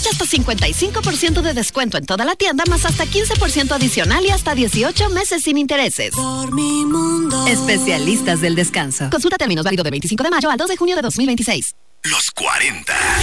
Aprovecha hasta 55% de descuento en toda la tienda, más hasta 15% adicional y hasta 18 meses sin intereses. Dormimundo. Especialistas del descanso. Consulta términos, válido del 25 de mayo al 2 de junio de 2026. Los 40.